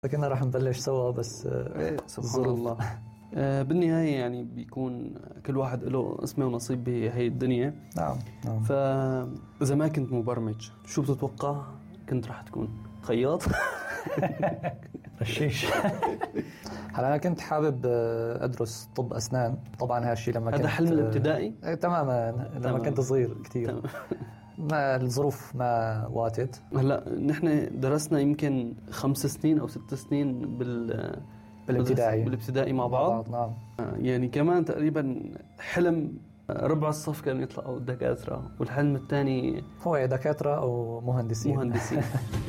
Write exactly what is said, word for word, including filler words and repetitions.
كنا راح نبلش سوا بس إيه سبحان الله. آه بالنهاية يعني بيكون كل واحد له اسمه ونصيب بهي الدنيا. نعم نعم. فإذا ما كنت مبرمج شو بتتوقع كنت راح تكون؟ خياط؟ رشيش. هلا أنا كنت حابب أدرس طب أسنان. طبعا هالشي لما كنت هذا حلم الابتدائي؟ آه تماما لما تمام. كنت صغير كتير ما الظروف ما واتت. هلا نحن درسنا يمكن خمس سنين أو ست سنين بال بالابتدائي بالابتدائي مع بعض. نعم. يعني كمان تقريبا حلم ربع الصف كانوا يطلعوا دكاترة، والحلم الثاني هو دكاترة أو مهندسين مهندسين